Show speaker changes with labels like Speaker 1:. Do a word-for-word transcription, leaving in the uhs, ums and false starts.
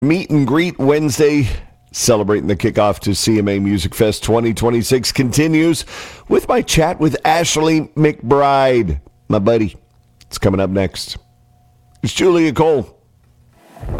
Speaker 1: Meet and Greet Wednesday, celebrating the kickoff to C M A Music Fest twenty twenty-six, continues with my chat with Ashley McBryde, my buddy. It's coming up next. It's Julia Cole.